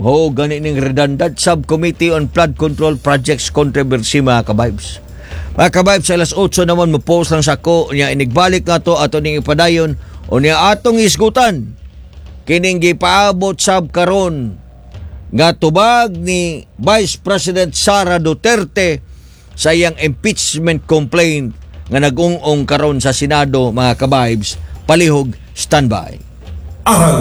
Oo, gani ning redundant Subcommittee on Flood Control Projects controversy mga kabibes. Mga kabibes, alas 8 naman mo-post lang sa ko niya inigbalik nga to ato ning ipadayon o niya atong isgutan. Kining gipaabot sab karon nga tubag ni Vice President Sara Duterte sa iyang impeachment complaint nga nag-ung-ung karon sa Senado mga kabibes. Palihog, standby.